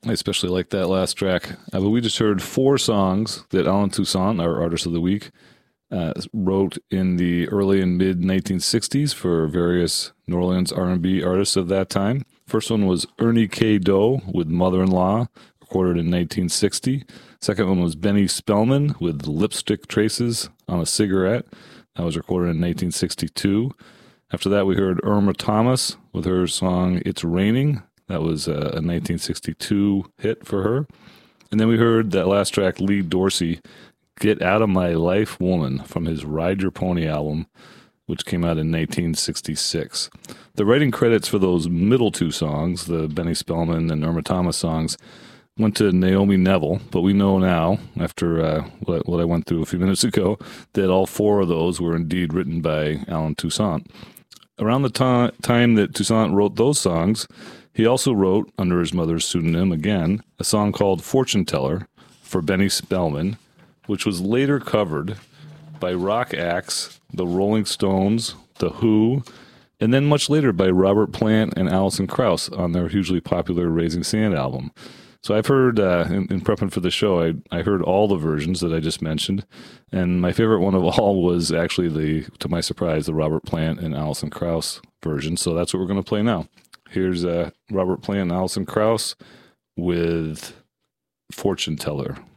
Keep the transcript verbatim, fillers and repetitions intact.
I especially like that last track. Uh, but we just heard four songs that Alan Toussaint, our artist of the week, uh, wrote in the early and mid nineteen sixties for various New Orleans R and B artists of that time. First one was Ernie K. Doe with Mother-in-Law, recorded in nineteen sixty. Second one was Benny Spellman with Lipstick Traces on a Cigarette. That was recorded in nineteen sixty-two. After that, we heard Irma Thomas with her song It's Raining. That was a, a nineteen sixty-two hit for her. And then we heard that last track, Lee Dorsey, Get Out of My Life Woman, from his Ride Your Pony album, which came out in nineteen sixty-six. The writing credits for those middle two songs, the Benny Spellman and Irma Thomas songs, went to Naomi Neville, but we know now, after uh, what, what I went through a few minutes ago, that all four of those were indeed written by Alan Toussaint. Around the to- time that Toussaint wrote those songs, he also wrote, under his mother's pseudonym again, a song called Fortune Teller for Benny Spellman, which was later covered by rock acts, the Rolling Stones, The Who, and then much later by Robert Plant and Alison Krauss on their hugely popular Raising Sand album. So I've heard, uh, in, in prepping for the show, I, I heard all the versions that I just mentioned, and my favorite one of all was actually the, to my surprise, the Robert Plant and Alison Krauss version. So that's what we're going to play now. Here's uh, Robert Plant and Alison Krauss with Fortune Teller.